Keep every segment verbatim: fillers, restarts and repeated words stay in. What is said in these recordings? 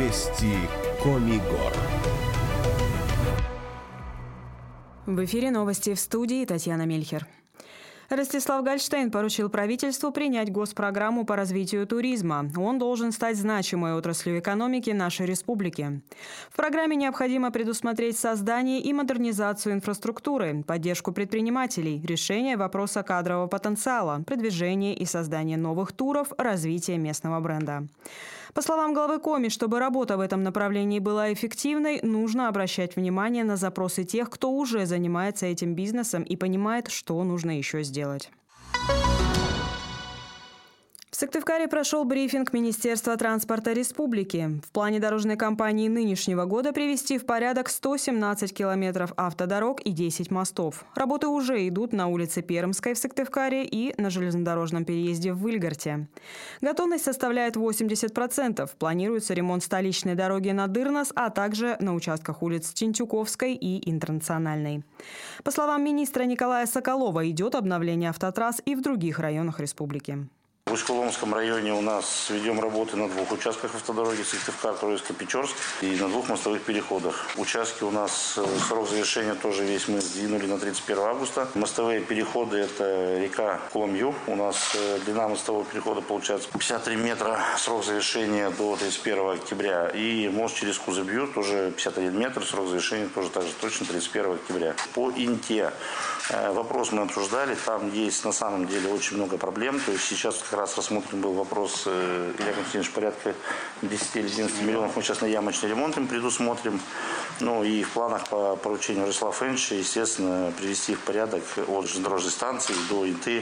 Вести Коми Гор. В эфире новости, в студии Татьяна Мельхер. Ростислав Гольштейн поручил правительству принять госпрограмму по развитию туризма. Он должен стать значимой отраслью экономики нашей республики. В программе необходимо предусмотреть создание и модернизацию инфраструктуры, поддержку предпринимателей, решение вопроса кадрового потенциала, продвижение и создание новых туров, развитие местного бренда. По словам главы Коми, чтобы работа в этом направлении была эффективной, нужно обращать внимание на запросы тех, кто уже занимается этим бизнесом и понимает, что нужно еще сделать. В Сыктывкаре прошел брифинг Министерства транспорта республики. В плане дорожной кампании нынешнего года привести в порядок сто семнадцать километров автодорог и десять мостов. Работы уже идут на улице Пермской в Сыктывкаре и на железнодорожном переезде в Выльгарте. Готовность составляет восемьдесят процентов. Планируется ремонт столичной дороги на Дырнос, а также на участках улиц Тентюковской и Интернациональной. По словам министра Николая Соколова, идет обновление автотрасс и в других районах республики. В Усть-Коломском районе у нас ведем работы на двух участках автодороги Сыктывкар, Троицко, Печорск и на двух мостовых переходах. Участки у нас, срок завершения тоже весь мы сдвинули на тридцать первое августа. Мостовые переходы – это река Коломью. У нас длина мостового перехода получается пятьдесят три метра, срок завершения до тридцать первого октября. И мост через Кузыбью тоже пятьдесят один метр, срок завершения тоже так же точно тридцать первого октября. По Инте вопрос мы обсуждали, там есть на самом деле очень много проблем. То есть сейчас как раз рассмотрен был вопрос, Илья Константинович, порядка десять или одиннадцать миллионов мы сейчас на ямочный ремонт им предусмотрим. Ну и в планах по поручению Ростислава Фенча, естественно, привести их в порядок от железнодорожной станции до Инты.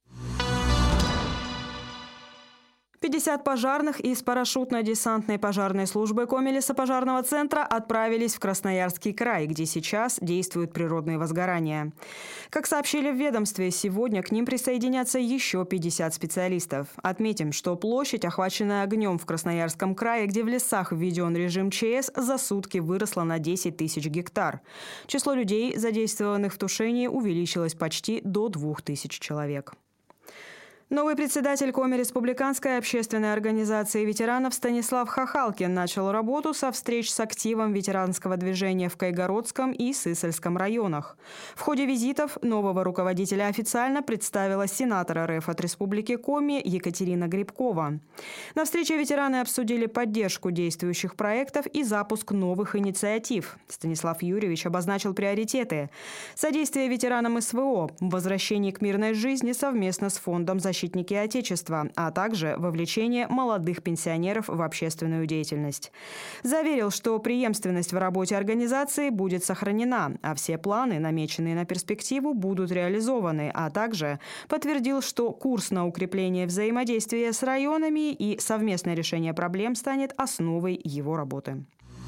пятьдесят пожарных из парашютно-десантной пожарной службы Коми лесопожарного центра отправились в Красноярский край, где сейчас действуют природные возгорания. Как сообщили в ведомстве, сегодня к ним присоединятся еще пятьдесят специалистов. Отметим, что площадь, охваченная огнем в Красноярском крае, где в лесах введен режим ЧС, за сутки выросла на десять тысяч гектар. Число людей, задействованных в тушении, увеличилось почти до двух тысяч человек. Новый председатель Коми республиканской общественной организации ветеранов Станислав Хахалкин начал работу со встреч с активом ветеранского движения в Кайгородском и Сысольском районах. В ходе визитов нового руководителя официально представила сенатор РФ от Республики Коми Екатерина Грибкова. На встрече ветераны обсудили поддержку действующих проектов и запуск новых инициатив. Станислав Юрьевич обозначил приоритеты: содействие ветеранам СВО, возвращение к мирной жизни совместно с Фондом защиты «Защитники Отечества», а также вовлечение молодых пенсионеров в общественную деятельность. Заверил, что преемственность в работе организации будет сохранена, а все планы, намеченные на перспективу, будут реализованы, а также подтвердил, что курс на укрепление взаимодействия с районами и совместное решение проблем станет основой его работы.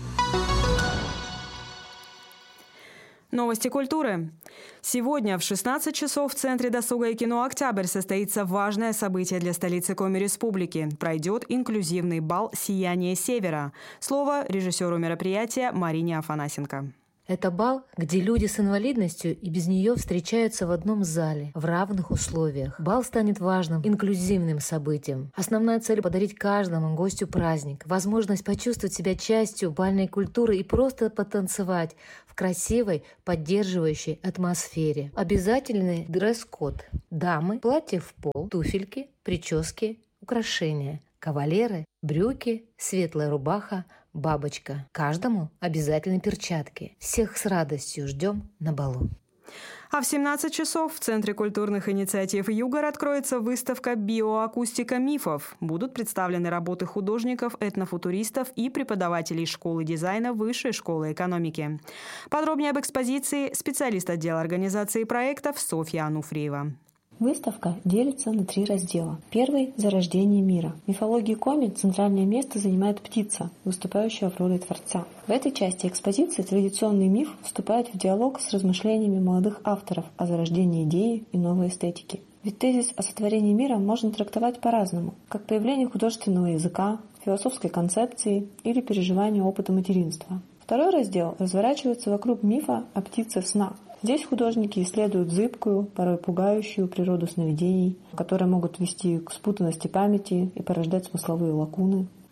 Новости культуры. Сегодня в шестнадцать часов в Центре досуга и кино «Октябрь» состоится важное событие для столицы Коми Республики. Пройдет инклюзивный бал «Сияние Севера». Слово режиссеру мероприятия Марине Афанасенко. Это бал, где люди с инвалидностью и без нее встречаются в одном зале, в равных условиях. Бал станет важным, инклюзивным событием. Основная цель – подарить каждому гостю праздник, возможность почувствовать себя частью бальной культуры и просто потанцевать в красивой, поддерживающей атмосфере. Обязательный дресс-код. Дамы – платье в пол, туфельки, прически, украшения. Кавалеры – брюки, светлая рубаха, бабочка. Каждому обязательно перчатки. Всех с радостью ждем на балу. А в семнадцать часов в Центре культурных инициатив «Югор» откроется выставка «Биоакустика мифов». Будут представлены работы художников, этнофутуристов и преподавателей школы дизайна Высшей школы экономики. Подробнее об экспозиции специалист отдела организации проектов Софья Ануфриева. Выставка делится на три раздела. Первый – «Зарождение мира». В мифологии Коми центральное место занимает птица, выступающая в роли Творца. В этой части экспозиции традиционный миф вступает в диалог с размышлениями молодых авторов о зарождении идеи и новой эстетики. Ведь тезис о сотворении мира можно трактовать по-разному, как появление художественного языка, философской концепции или переживания опыта материнства. Второй раздел разворачивается вокруг мифа о птице сна. Здесь художники исследуют зыбкую, порой пугающую природу сновидений, которые могут вести к спутанности памяти и порождать смысловые лакуны.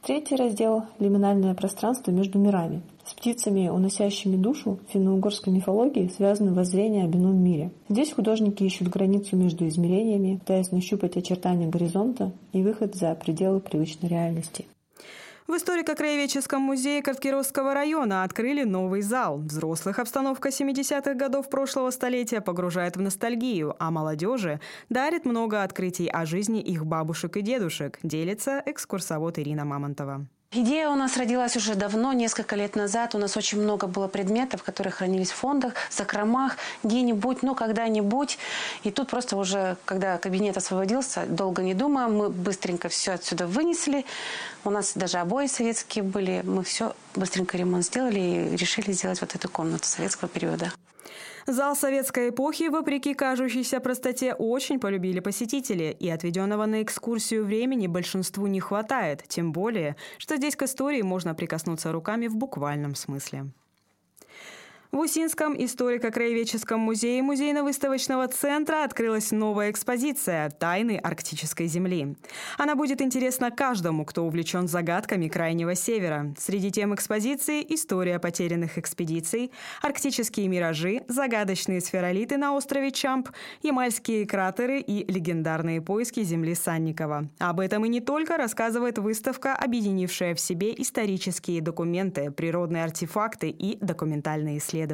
Третий раздел – лиминальное пространство между мирами. С птицами, уносящими душу, в финно-угорской мифологии связаны воззрения об ином мире. Здесь художники ищут границу между измерениями, пытаясь нащупать очертания горизонта и выход за пределы привычной реальности. В историко-краеведческом музее Карткировского района открыли новый зал. Взрослых обстановка семидесятых годов прошлого столетия погружает в ностальгию, а молодежи дарит много открытий о жизни их бабушек и дедушек, делится экскурсовод Ирина Мамонтова. Идея у нас родилась уже давно, несколько лет назад. У нас очень много было предметов, которые хранились в фондах, закромах, где-нибудь, ну, когда-нибудь. И тут просто уже, когда кабинет освободился, долго не думая, мы быстренько все отсюда вынесли. У нас даже обои советские были. Мы все быстренько ремонт сделали и решили сделать вот эту комнату советского периода. Зал советской эпохи, вопреки кажущейся простоте, очень полюбили посетители, и отведенного на экскурсию времени большинству не хватает, тем более, что здесь к истории можно прикоснуться руками в буквальном смысле. В Усинском историко-краеведческом музее музейно-выставочного центра открылась новая экспозиция «Тайны арктической земли». Она будет интересна каждому, кто увлечен загадками Крайнего Севера. Среди тем экспозиции – история потерянных экспедиций, арктические миражи, загадочные сферолиты на острове Чамп, ямальские кратеры и легендарные поиски земли Санникова. Об этом и не только рассказывает выставка, объединившая в себе исторические документы, природные артефакты и документальные исследования.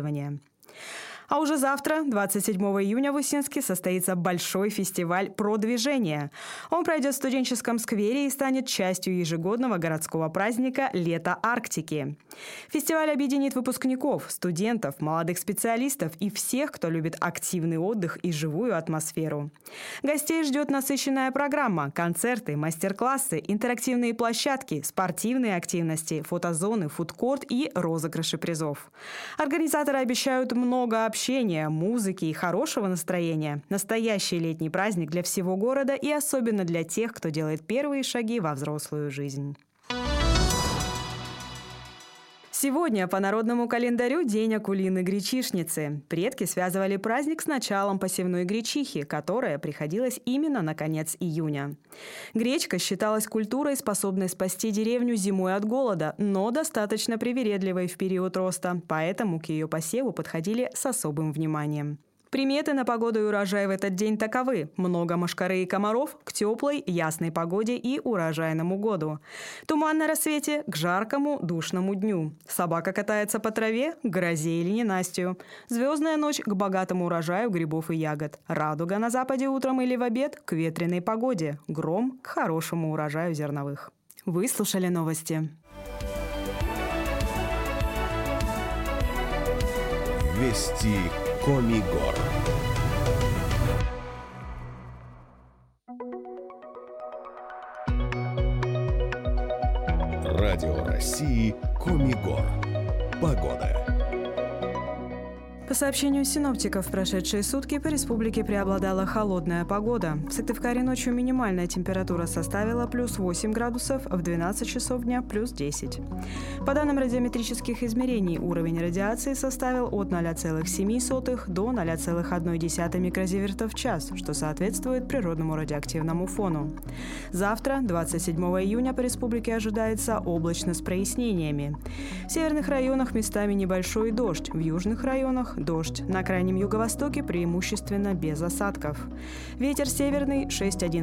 А уже завтра, двадцать седьмого июня, в Усинске состоится большой фестиваль «Продвижение». Он пройдет в студенческом сквере и станет частью ежегодного городского праздника «Лето Арктики». Фестиваль объединит выпускников, студентов, молодых специалистов и всех, кто любит активный отдых и живую атмосферу. Гостей ждет насыщенная программа, концерты, мастер-классы, интерактивные площадки, спортивные активности, фотозоны, фудкорт и розыгрыши призов. Организаторы обещают много общения. Общения, музыки и хорошего настроения. Настоящий летний праздник для всего города и особенно для тех, кто делает первые шаги во взрослую жизнь. Сегодня по народному календарю день Акулины-гречихницы. Предки связывали праздник с началом посевной гречихи, которая приходилась именно на конец июня. Гречка считалась культурой, способной спасти деревню зимой от голода, но достаточно привередливой в период роста, поэтому к ее посеву подходили с особым вниманием. Приметы на погоду и урожай в этот день таковы. Много мошкары и комаров к теплой, ясной погоде и урожайному году. Туман на рассвете к жаркому, душному дню. Собака катается по траве к грозе или ненастью. Звездная ночь к богатому урожаю грибов и ягод. Радуга на западе утром или в обед к ветреной погоде. Гром к хорошему урожаю зерновых. Вы слушали новости. Вести Коми Гор. Радио России Коми Гор. Погода. По сообщению синоптиков, в прошедшие сутки по республике преобладала холодная погода. В Сыктывкаре ночью минимальная температура составила плюс восемь градусов, в двенадцать часов дня плюс десять. По данным радиометрических измерений, уровень радиации составил от ноль целых семь десятых до ноль целых одна десятая микрозиверта в час, что соответствует природному радиоактивному фону. Завтра, двадцать седьмого июня, по республике ожидается облачно с прояснениями. В северных районах местами небольшой дождь, в южных районах дождь. На крайнем юго-востоке преимущественно без осадков. Ветер северный шесть-одиннадцать